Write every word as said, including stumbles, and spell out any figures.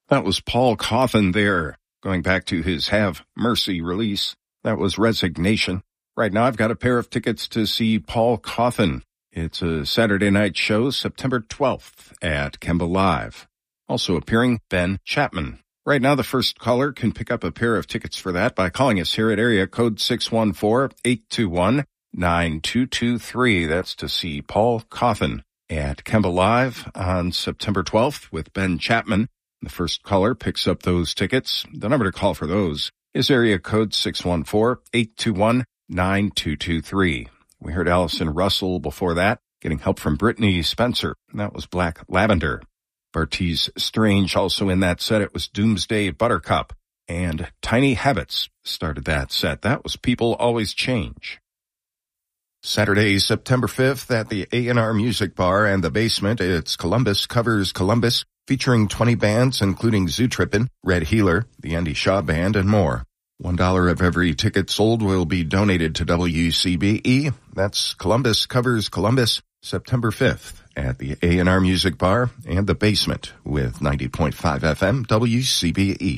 That was Paul Cauthen there, going back to his Have Mercy release. That was Resignation. Right now I've got a pair of tickets to see Paul Cauthen. It's a Saturday night show, September twelfth at Kemba Live. Also appearing, Ben Chapman. Right now the first caller can pick up a pair of tickets for that by calling us here at area code six one four, eight two one, nine two two three. That's to see Paul Cauthen at Kemba Live on September twelfth with Ben Chapman. The first caller picks up those tickets. The number to call for those is area code six one four, eight two one, nine two two three. We heard Allison Russell before that, getting help from Brittany Spencer. That was Black Lavender. Bartiz Strange also in that set. It was Doomsday Buttercup. And Tiny Habits started that set. That was People Always Change. Saturday, September fifth at the A and R Music Bar and the Basement, it's Columbus Covers Columbus, featuring twenty bands including Zoo Trippin', Red Healer, the Andy Shaw Band, and more. One dollar of every ticket sold will be donated to W C B E. That's Columbus Covers Columbus, September fifth at the A and R Music Bar and the Basement with ninety point five F M W C B E.